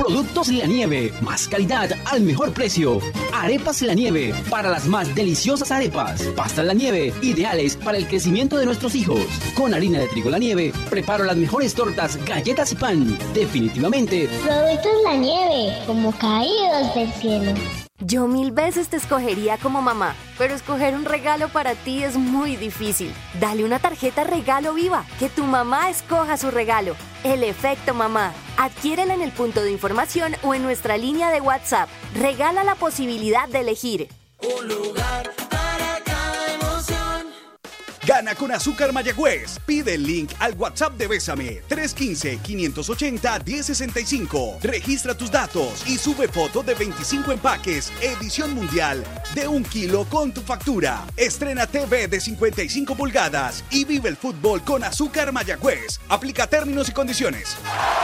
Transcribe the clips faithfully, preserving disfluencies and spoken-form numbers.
Productos La Nieve, más calidad al mejor precio. Arepas La Nieve, para las más deliciosas arepas. Pastas La Nieve, ideales para el crecimiento de nuestros hijos. Con harina de trigo La Nieve, preparo las mejores tortas, galletas y pan. Definitivamente. Productos La Nieve, como caídos del cielo. Yo mil veces te escogería como mamá, pero escoger un regalo para ti es muy difícil. Dale una tarjeta Regalo Viva, que tu mamá escoja su regalo. El efecto mamá. Adquiérela en el punto de información o en nuestra línea de WhatsApp. Regala la posibilidad de elegir. Un lugar para cada emoción. Gana con Azúcar Mayagüez. Pide el link al WhatsApp de Bésame tres uno cinco, cinco ocho cero, uno cero seis cinco. Registra tus datos y sube foto de veinticinco empaques, edición mundial, de un kilo con tu factura. Estrena T V de cincuenta y cinco pulgadas y vive el fútbol con Azúcar Mayagüez. Aplica términos y condiciones.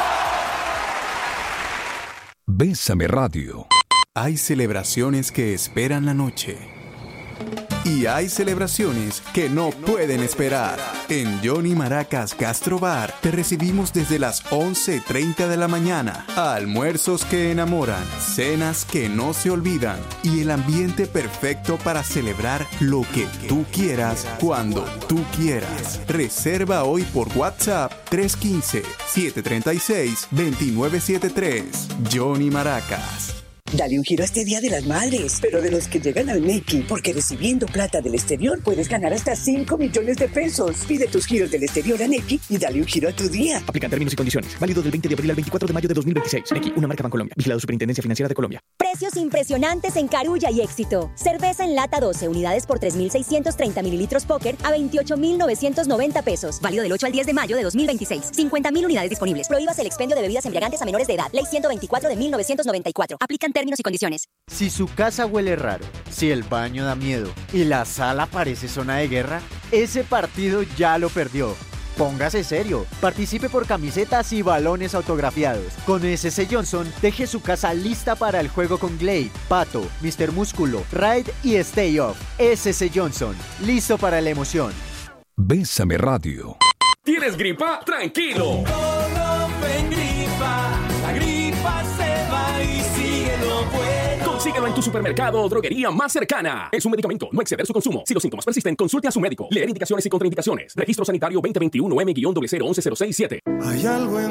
Bésame Radio. Hay celebraciones que esperan la noche. Y hay celebraciones que no pueden esperar. En Johnny Maracas Gastro Bar te recibimos desde las once y treinta de la mañana. Almuerzos que enamoran, cenas que no se olvidan y el ambiente perfecto para celebrar lo que tú quieras, cuando tú quieras. Reserva hoy por WhatsApp tres uno cinco, siete tres seis, dos nueve siete tres. Johnny Maracas. Dale un giro a este Día de las Madres, pero de los que llegan al Nequi, porque recibiendo plata del exterior puedes ganar hasta cinco millones de pesos. Pide tus giros del exterior a Nequi y dale un giro a tu día. Aplican términos y condiciones. Válido del veinte de abril al veinticuatro de mayo de dos mil veintiséis. Nequi, una marca Bancolombia. Vigilado Superintendencia Financiera de Colombia. Precios impresionantes en Carulla y Éxito. Cerveza en lata doce unidades por tres mil seiscientos treinta mililitros Póker a veintiocho mil novecientos noventa pesos. Válido del ocho al diez de mayo de dos mil veintiséis. cincuenta mil unidades disponibles. Prohíbas el expendio de bebidas embriagantes a menores de edad. Ley ciento veinticuatro de mil novecientos noventa y cuatro. Aplican términos y condiciones. Si su casa huele raro, si el baño da miedo y la sala parece zona de guerra, ese partido ya lo perdió. Póngase serio, participe por camisetas y balones autografiados. Con S C Johnson, deje su casa lista para el juego con Glade, Pato, mister Músculo, Raid y Stay Off. S C Johnson, listo para la emoción. Bésame Radio. ¿Tienes gripa? ¡Tranquilo! Colofen gripa, la gripa se va y sigue lo bueno. Consíguelo en tu supermercado o droguería más cercana. Es un medicamento, no exceder su consumo. Si los síntomas persisten, consulte a su médico. Leer indicaciones y contraindicaciones. Registro sanitario veinte veintiuno M cero cero once cero seis siete. Hay algo en